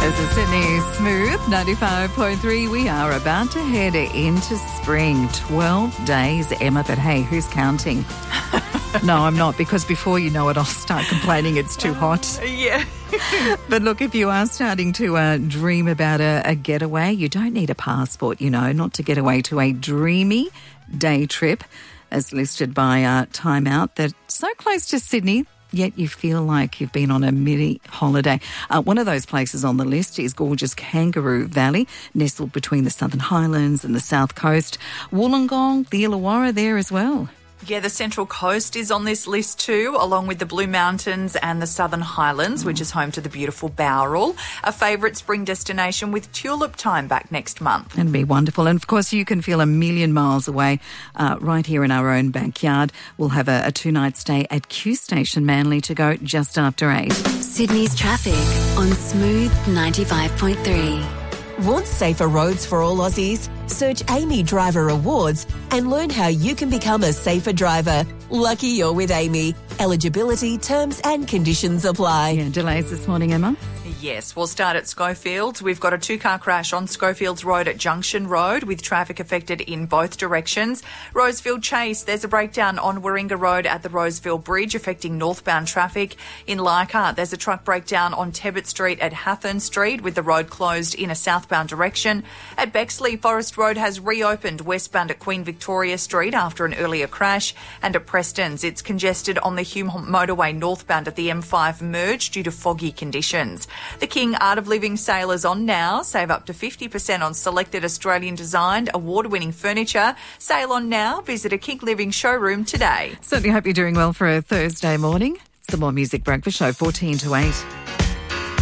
This is Sydney's Smooth 95.3. We are about to head into spring. 12 days, Emma, but hey, who's counting? No, I'm not, because before you know it, I'll start complaining it's too hot. Yeah. But look, if you are starting to dream about a getaway, you don't need a passport, not to get away to a dreamy day trip, as listed by Time Out. They're so close to Sydney, yet you feel like you've been on a mini holiday. One of those places on the list is gorgeous Kangaroo Valley, nestled between the Southern Highlands and the South Coast. Wollongong, the Illawarra there as well. Yeah, the Central Coast is on this list too, along with the Blue Mountains and the Southern Highlands, which is home to the beautiful Bowral, a favourite spring destination with tulip time back next month. It'd be wonderful. And, of course, you can feel a million miles away right here in our own backyard. We'll have a two-night stay at Q Station Manly to go just after 8. Sydney's traffic on Smooth 95.3. Want safer roads for all Aussies? Search Amy Driver Awards and learn how you can become a safer driver. Lucky you're with Amy. Eligibility, terms and conditions apply. Yeah, delays this morning, Emma? Yes, we'll start at Schofields. We've got a two-car crash on Schofields Road at Junction Road with traffic affected in both directions. Rosefield Chase, there's a breakdown on Warringah Road at the Roseville Bridge affecting northbound traffic. In Leichhardt, there's a truck breakdown on Tebbit Street at Hathorn Street with the road closed in a southbound direction. At Bexley, Forest Road has reopened westbound at Queen Victoria Street after an earlier crash. And at Prestons, it's congested on the Hume motorway northbound at the M5 merge due to foggy conditions. The King Art of Living sale is on now. Save up to 50% on selected Australian-designed, award-winning furniture. Sale on now. Visit a King Living showroom today. Certainly hope you're doing well for a Thursday morning. It's the More Music Breakfast Show, 14 to 8.